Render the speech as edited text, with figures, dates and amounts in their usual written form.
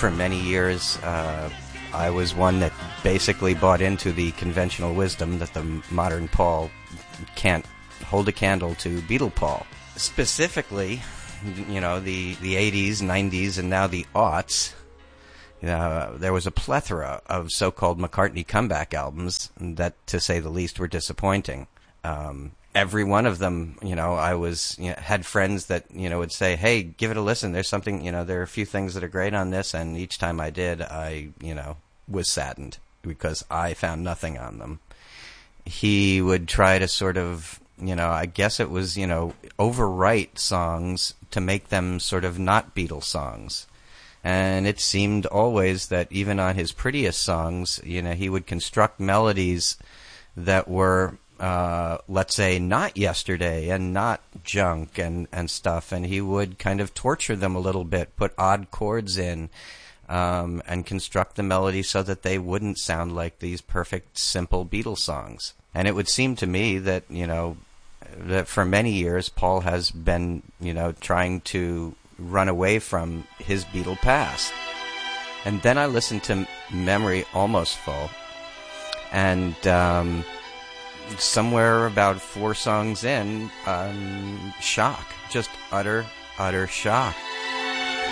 for many years, I was one that basically bought into the conventional wisdom that the modern Paul can't hold a candle to Beatle Paul. Specifically, you know, the 80s, 90s, and now the aughts. There was a plethora of so-called McCartney comeback albums that, to say the least, were disappointing. Every one of them, you know, had friends that, you know, would say, hey, give it a listen. There's something, you know, there are a few things that are great on this. And each time I did, I, you know, was saddened because I found nothing on them. He would try to sort of, you know, I guess it was, you know, overwrite songs to make them sort of not Beatles songs. And it seemed always that even on his prettiest songs, you know, he would construct melodies that were, let's say, not Yesterday and not Junk and stuff. And he would kind of torture them a little bit, put odd chords in, and construct the melody so that they wouldn't sound like these perfect, simple Beatles songs. And it would seem to me that, you know, that for many years, Paul has been, you know, trying to run away from his Beatle past. And then I listened to Memory Almost Full, and somewhere about 4 songs in, shock, just utter shock.